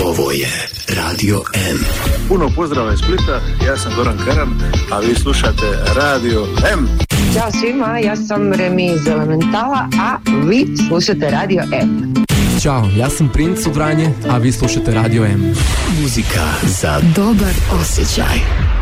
Ovo je Radio M. Puno pozdrava iz Splita, ja sam Goran Karan, a vi slušate Radio M. Ćao svima, ja sam Remi iz Elementala, a vi slušate Radio M. Ćao, ja sam Princ od Vranje, a vi slušate Radio M. Muzika za dobar osjećaj.